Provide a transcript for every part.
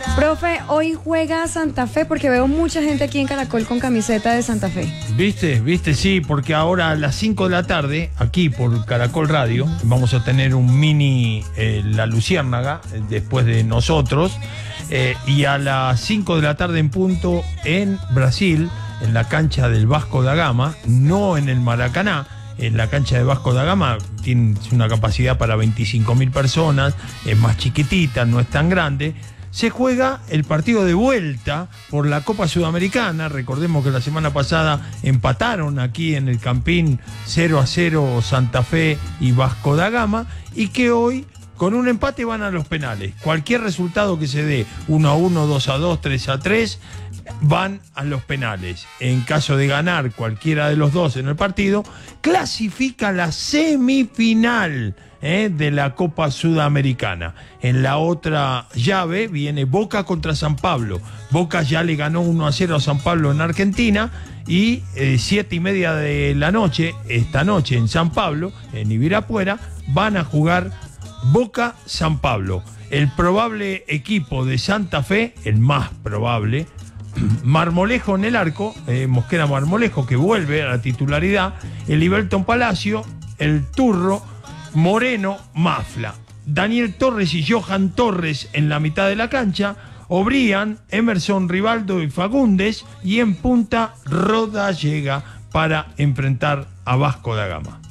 Profe, hoy juega Santa Fe porque veo mucha gente aquí en Caracol con camiseta de Santa Fe. ¿Viste? Sí, porque ahora a las 5 de la tarde, aquí por Caracol Radio, vamos a tener un mini La Luciérnaga, después de nosotros, y a las 5 de la tarde en punto en Brasil, en la cancha del Vasco da Gama, no en el Maracaná, en la cancha de Vasco da Gama, tiene una capacidad para 25.000 personas, es más chiquitita, no es tan grande. Se juega el partido de vuelta por la Copa Sudamericana. Recordemos que la semana pasada empataron aquí en el Campín 0-0 Santa Fe y Vasco da Gama, y que hoy con un empate van a los penales. Cualquier resultado que se dé, 1-1, 2-2, 3-3, van a los penales. En caso de ganar cualquiera de los dos en el partido, clasifica la semifinal de la Copa Sudamericana. En la otra llave viene Boca contra San Pablo. Boca ya le ganó 1-0 a San Pablo en Argentina, y 7:30 de la noche, esta noche en San Pablo, en Ibirapuera, van a jugar Boca-San Pablo. El probable equipo de Santa Fe, el más probable, Marmolejo en el arco, Mosquera Marmolejo, que vuelve a la titularidad, el Liberton Palacio, el Turro, Moreno, Mafla, Daniel Torres y Johan Torres en la mitad de la cancha, O'Brien, Emerson, Rivaldo y Fagundes, y en punta Roda llega para enfrentar a Vasco da Gama.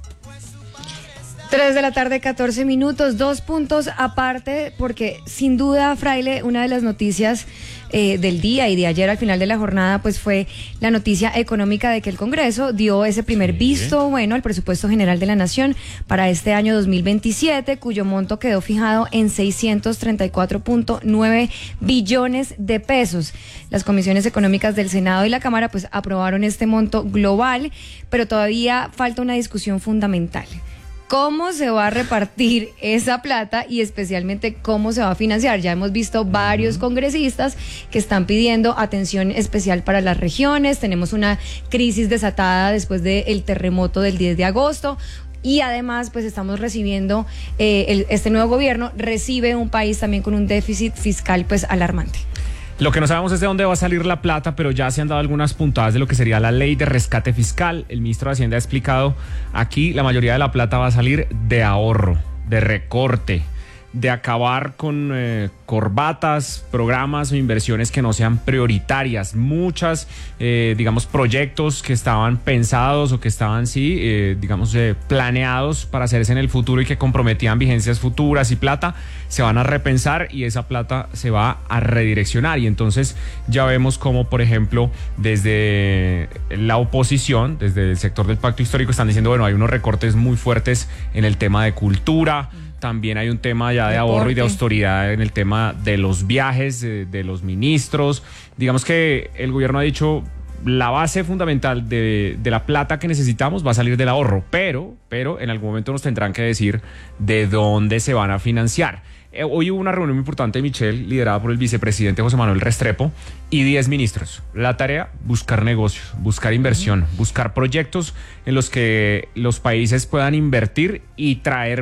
3 de la tarde, 14 minutos, 2 puntos aparte, porque sin duda, Fraile, una de las noticias del día y de ayer al final de la jornada, pues fue la noticia económica de que el Congreso dio ese primer visto bueno al presupuesto general de la Nación para este año 2027, cuyo monto quedó fijado en 634.9 billones de pesos. Las comisiones económicas del Senado y la Cámara pues aprobaron este monto global, pero todavía falta una discusión fundamental. ¿Cómo se va a repartir esa plata y especialmente cómo se va a financiar? Ya hemos visto varios congresistas que están pidiendo atención especial para las regiones. Tenemos una crisis desatada después del terremoto del 10 de agosto. Y además, pues estamos recibiendo, este nuevo gobierno recibe un país también con un déficit fiscal pues alarmante. Lo que no sabemos es de dónde va a salir la plata, pero ya se han dado algunas puntadas de lo que sería la ley de rescate fiscal. El ministro de Hacienda ha explicado aquí, la mayoría de la plata va a salir de ahorro, de recorte, de acabar con corbatas, programas o inversiones que no sean prioritarias. Muchas, proyectos que estaban pensados o que estaban, planeados para hacerse en el futuro y que comprometían vigencias futuras y plata, se van a repensar y esa plata se va a redireccionar. Y entonces ya vemos cómo, por ejemplo, desde la oposición, desde el sector del Pacto Histórico, están diciendo, bueno, hay unos recortes muy fuertes en el tema de cultura. También hay un tema ya de ahorro y de austeridad en el tema de los viajes, de los ministros. Digamos que el gobierno ha dicho, la base fundamental de la plata que necesitamos va a salir del ahorro, pero en algún momento nos tendrán que decir de dónde se van a financiar. Hoy hubo una reunión muy importante, Michelle, liderada por el vicepresidente José Manuel Restrepo y 10 ministros. La tarea, buscar negocios, buscar inversión, buscar proyectos en los que los países puedan invertir y traer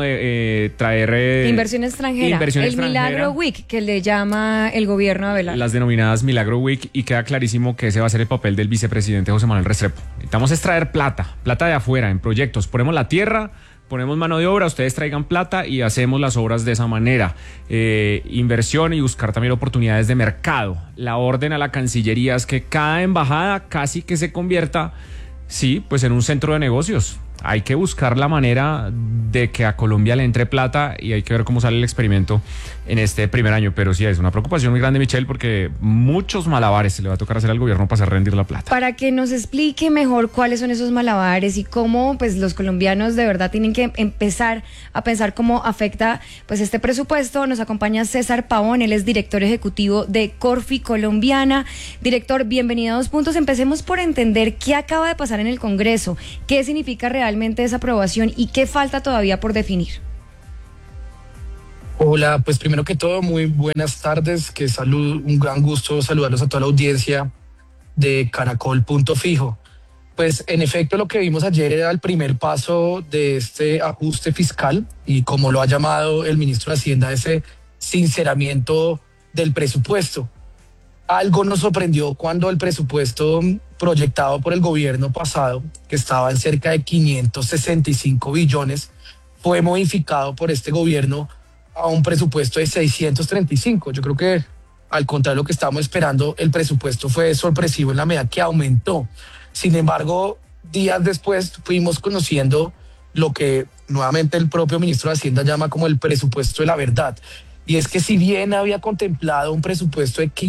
inversión extranjera. Milagro Week, que le llama el gobierno a velar. Las denominadas Milagro Week, y queda clarísimo que ese va a ser el papel del vicepresidente José Manuel Restrepo. Necesitamos extraer plata de afuera, en proyectos. Ponemos la tierra, ponemos mano de obra, ustedes traigan plata y hacemos las obras de esa manera. Inversión y buscar también oportunidades de mercado. La orden a la Cancillería es que cada embajada casi que se convierta, pues en un centro de negocios. Hay que buscar la manera de que a Colombia le entre plata y hay que ver cómo sale el experimento en este primer año. Pero sí, es una preocupación muy grande, Michelle, porque muchos malabares se le va a tocar hacer al gobierno para hacer rendir la plata. Para que nos explique mejor cuáles son esos malabares y cómo pues los colombianos de verdad tienen que empezar a pensar cómo afecta pues este presupuesto, nos acompaña César Pavón, él es director ejecutivo de Corfi Colombiana. Director, bienvenido a 2 Puntos. Empecemos por entender qué acaba de pasar en el Congreso, qué significa realmente esa aprobación y qué falta todavía por definir. Hola, pues primero que todo, muy buenas tardes, un gran gusto saludarlos a toda la audiencia de Caracol Punto Fijo. Pues en efecto lo que vimos ayer era el primer paso de este ajuste fiscal y como lo ha llamado el ministro de Hacienda, ese sinceramiento del presupuesto. Algo nos sorprendió cuando el presupuesto proyectado por el gobierno pasado, que estaba en cerca de 565 billones, fue modificado por este gobierno a un presupuesto de 635. Yo creo que, al contrario de lo que estábamos esperando, el presupuesto fue sorpresivo en la medida que aumentó. Sin embargo, días después fuimos conociendo lo que nuevamente el propio ministro de Hacienda llama como el presupuesto de la verdad. Y es que si bien había contemplado un presupuesto de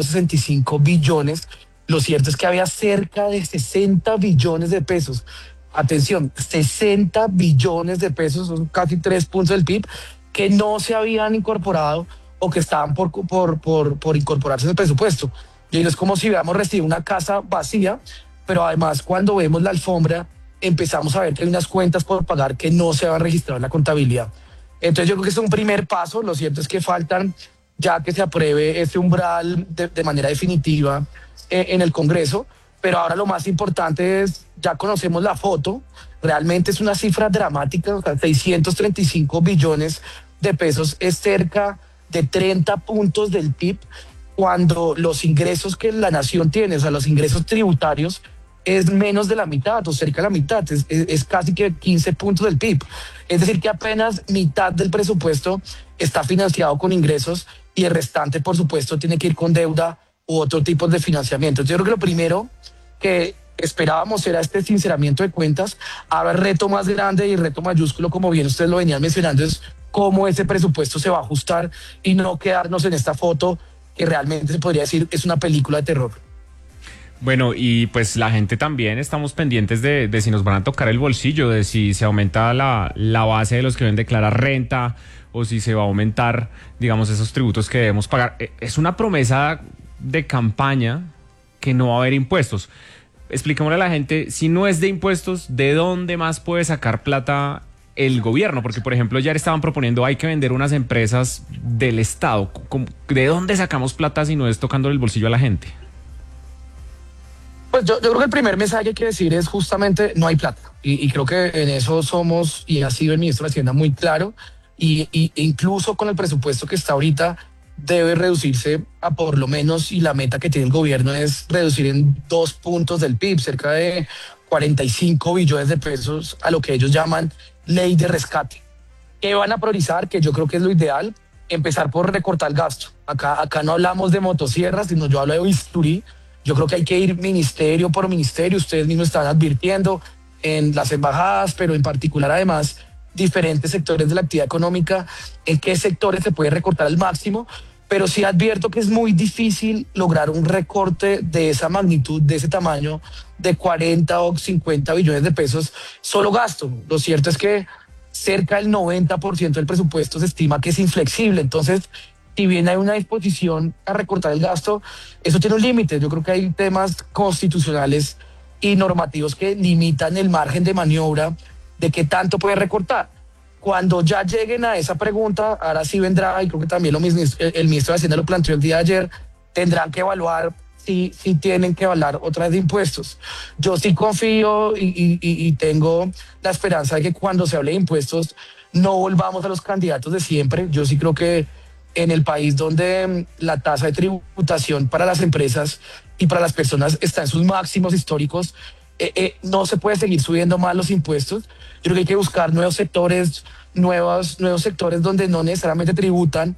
565 billones, lo cierto es que había cerca de 60 billones de pesos. Atención, 60 billones de pesos, son casi 3 puntos del PIB, que no se habían incorporado o que estaban por incorporarse en el presupuesto. Y es como si hubiéramos recibido una casa vacía, pero además cuando vemos la alfombra empezamos a ver que hay unas cuentas por pagar que no se van a registrar en la contabilidad. Entonces yo creo que es un primer paso. Lo cierto es que faltan ya que se apruebe este umbral de manera definitiva en el Congreso, pero ahora lo más importante es, ya conocemos la foto, realmente es una cifra dramática, o sea, 635 billones de pesos es cerca de 30 puntos del PIB, cuando los ingresos que la nación tiene, o sea, los ingresos tributarios, es menos de la mitad o cerca de la mitad, es casi que 15 puntos del PIB. Es decir, que apenas mitad del presupuesto está financiado con ingresos y el restante, por supuesto, tiene que ir con deuda u otro tipo de financiamiento. Yo creo que lo primero que esperábamos era este sinceramiento de cuentas. Ahora el reto más grande y el reto mayúsculo, como bien ustedes lo venían mencionando, es cómo ese presupuesto se va a ajustar y no quedarnos en esta foto que realmente se podría decir es una película de terror. Bueno, y pues la gente también estamos pendientes de si nos van a tocar el bolsillo, de si se aumenta la base de los que deben declarar renta o si se va a aumentar, digamos, esos tributos que debemos pagar. Es una promesa de campaña que no va a haber impuestos. Expliquémosle a la gente, si no es de impuestos, ¿de dónde más puede sacar plata el gobierno? Porque, por ejemplo, ya estaban proponiendo hay que vender unas empresas del Estado. ¿De dónde sacamos plata si no es tocando el bolsillo a la gente? Pues yo creo que el primer mensaje que hay que decir es justamente no hay plata. Y creo que en eso somos, y ha sido el ministro de Hacienda muy claro, y incluso con el presupuesto que está ahorita, debe reducirse a por lo menos, y la meta que tiene el gobierno es reducir en 2 puntos del PIB, cerca de 45 billones de pesos a lo que ellos llaman ley de rescate. ¿Qué van a priorizar? Que yo creo que es lo ideal, empezar por recortar el gasto. Acá no hablamos de motosierras, sino yo hablo de bisturí. Yo creo que hay que ir ministerio por ministerio. Ustedes mismos están advirtiendo en las embajadas, pero en particular además diferentes sectores de la actividad económica, en qué sectores se puede recortar al máximo, pero sí advierto que es muy difícil lograr un recorte de esa magnitud, de ese tamaño, de 40 o 50 billones de pesos, solo gasto. Lo cierto es que cerca del 90% del presupuesto se estima que es inflexible, entonces si bien hay una disposición a recortar el gasto, eso tiene un límite. Yo creo que hay temas constitucionales y normativos que limitan el margen de maniobra de qué tanto puede recortar. Cuando ya lleguen a esa pregunta, ahora sí vendrá, y creo que también el ministro de Hacienda lo planteó el día de ayer, tendrán que evaluar si tienen que avalar otras de impuestos. Yo sí confío y tengo la esperanza de que cuando se hable de impuestos no volvamos a los candidatos de siempre. Yo sí creo que en el país donde la tasa de tributación para las empresas y para las personas está en sus máximos históricos, no se puede seguir subiendo más los impuestos. Yo creo que hay que buscar nuevos sectores, nuevos sectores donde no necesariamente tributan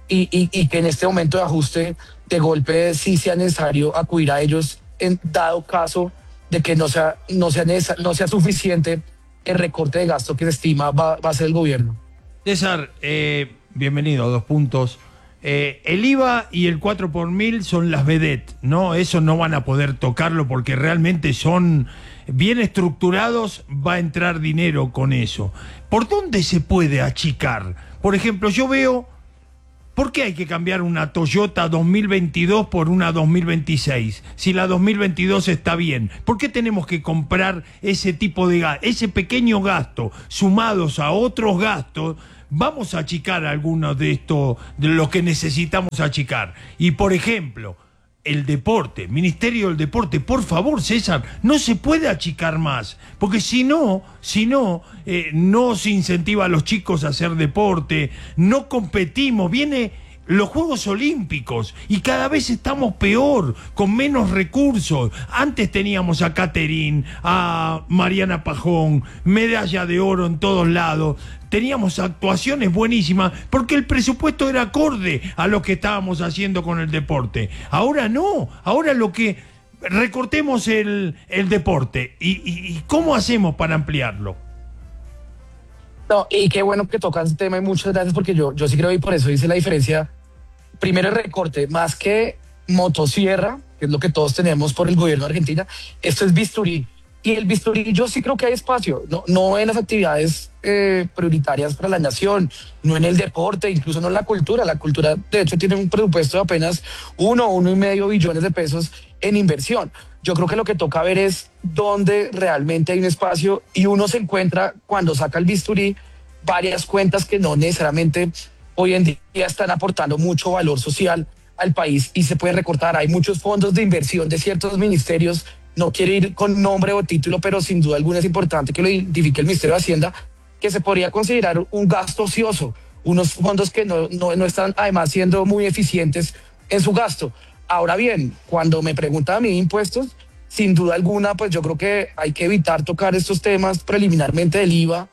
y que en este momento de ajuste de golpe sí sea necesario acudir a ellos en dado caso de que no sea suficiente el recorte de gasto que se estima va a hacer el gobierno. César, bienvenido, 2 puntos. El IVA y el 4 por mil son las vedettes, ¿no? Eso no van a poder tocarlo porque realmente son bien estructurados, va a entrar dinero con eso. ¿Por dónde se puede achicar? Por ejemplo, yo veo, ¿por qué hay que cambiar una Toyota 2022 por una 2026? Si la 2022 está bien, ¿por qué tenemos que comprar ese tipo de gasto, ese pequeño gasto, sumados a otros gastos? Vamos a achicar algunos de esto, de lo que necesitamos achicar. Y por ejemplo, el deporte, Ministerio del Deporte, por favor, César, no se puede achicar más, porque si no se incentiva a los chicos a hacer deporte, no competimos, viene los Juegos Olímpicos y cada vez estamos peor, con menos recursos. Antes teníamos a Caterín, a Mariana Pajón, medalla de oro en todos lados. Teníamos actuaciones buenísimas porque el presupuesto era acorde a lo que estábamos haciendo con el deporte. Ahora no, ahora lo que recortemos el deporte. ¿Y cómo hacemos para ampliarlo? No, y qué bueno que tocas el tema y muchas gracias porque yo sí creo y por eso hice la diferencia. Primero el recorte, más que motosierra, que es lo que todos tenemos por el gobierno de Argentina, esto es bisturí. Y el bisturí yo sí creo que hay espacio, no en las actividades prioritarias para la nación, no en el deporte, incluso no en la cultura. La cultura de hecho tiene un presupuesto de apenas 1,5 billones de pesos en inversión. Yo creo que lo que toca ver es dónde realmente hay un espacio y uno se encuentra cuando saca el bisturí varias cuentas que no necesariamente hoy en día están aportando mucho valor social al país y se puede recortar. Hay muchos fondos de inversión de ciertos ministerios, no quiero ir con nombre o título, pero sin duda alguna es importante que lo identifique el Ministerio de Hacienda, que se podría considerar un gasto ocioso, unos fondos que no están además siendo muy eficientes en su gasto. Ahora bien, cuando me preguntan a mí impuestos, sin duda alguna, pues yo creo que hay que evitar tocar estos temas preliminarmente del IVA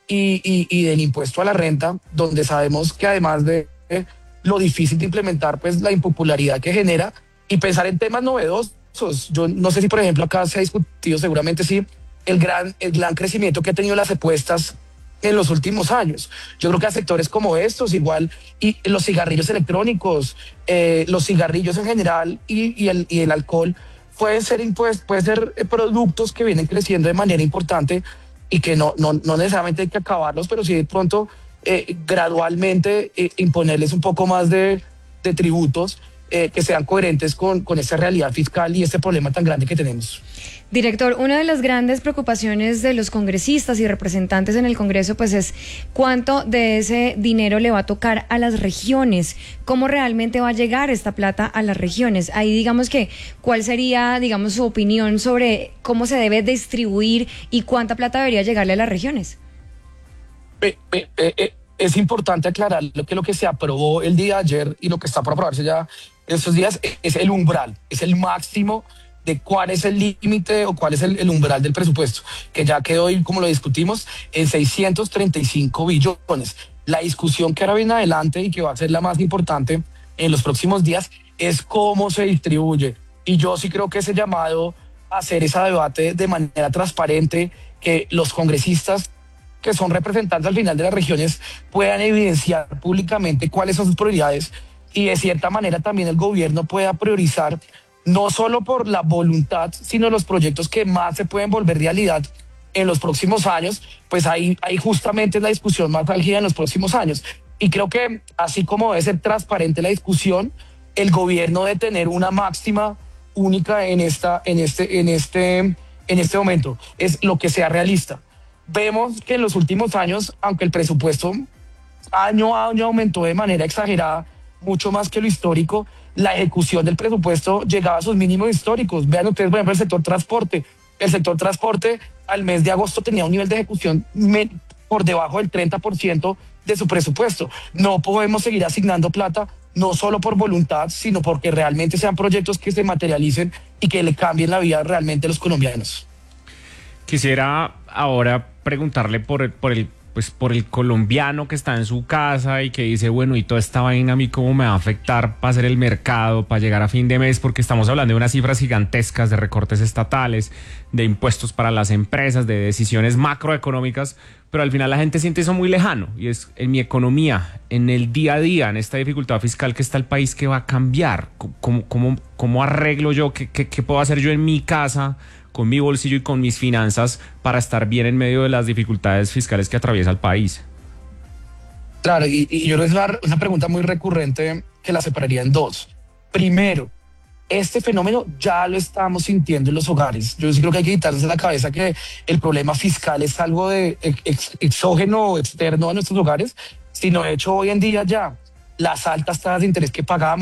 y del impuesto a la renta, donde sabemos que además de lo difícil de implementar, pues la impopularidad que genera, y pensar en temas novedosos. Yo no sé si, por ejemplo, acá se ha discutido, seguramente sí, el gran crecimiento que ha tenido las apuestas en los últimos años. Yo creo que a sectores como estos, igual, y los cigarrillos electrónicos, los cigarrillos en general y el alcohol, pueden ser productos que vienen creciendo de manera importante y que no necesariamente hay que acabarlos, pero sí de pronto gradualmente imponerles un poco más de tributos que sean coherentes con esta realidad fiscal y este problema tan grande que tenemos. Director, una de las grandes preocupaciones de los congresistas y representantes en el Congreso pues es cuánto de ese dinero le va a tocar a las regiones, cómo realmente va a llegar esta plata a las regiones. Ahí digamos que, ¿cuál sería, digamos, su opinión sobre cómo se debe distribuir y cuánta plata debería llegarle a las regiones? Es importante aclarar que lo que se aprobó el día de ayer y lo que está por aprobarse ya estos días es el umbral, es el máximo de cuál es el límite o cuál es el umbral del presupuesto, que ya quedó, como lo discutimos, en 635 billones. La discusión que ahora viene adelante y que va a ser la más importante en los próximos días es cómo se distribuye. Y yo sí creo que ese llamado a hacer ese debate de manera transparente, que los congresistas que son representantes al final de las regiones puedan evidenciar públicamente cuáles son sus prioridades y de cierta manera también el gobierno pueda priorizar no solo por la voluntad, sino los proyectos que más se pueden volver realidad en los próximos años, pues ahí justamente es la discusión más álgida en los próximos años. Y creo que así como debe ser transparente la discusión, el gobierno debe tener una máxima única en este momento, es lo que sea realista. Vemos que en los últimos años, aunque el presupuesto año a año aumentó de manera exagerada, mucho más que lo histórico, la ejecución del presupuesto llegaba a sus mínimos históricos. Vean ustedes, por ejemplo, el sector transporte. El sector transporte al mes de agosto tenía un nivel de ejecución por debajo del 30% de su presupuesto. No podemos seguir asignando plata, no solo por voluntad, sino porque realmente sean proyectos que se materialicen y que le cambien la vida realmente a los colombianos. Quisiera ahora preguntarle por el colombiano que está en su casa y que dice, bueno, y toda esta vaina a mí cómo me va a afectar para hacer el mercado, para llegar a fin de mes, porque estamos hablando de unas cifras gigantescas de recortes estatales, de impuestos para las empresas, de decisiones macroeconómicas, pero al final la gente siente eso muy lejano y es en mi economía, en el día a día, en esta dificultad fiscal que está el país, ¿qué va a cambiar? ¿Cómo arreglo yo? ¿Qué puedo hacer yo en mi casa, con mi bolsillo y con mis finanzas para estar bien en medio de las dificultades fiscales que atraviesa el país? Claro, y yo les voy a dar una pregunta muy recurrente que la separaría en dos. Primero, este fenómeno ya lo estamos sintiendo en los hogares. Yo sí creo que hay que quitarse de la cabeza que el problema fiscal es algo de exógeno o externo a nuestros hogares, sino de hecho hoy en día ya las altas tasas de interés que pagamos,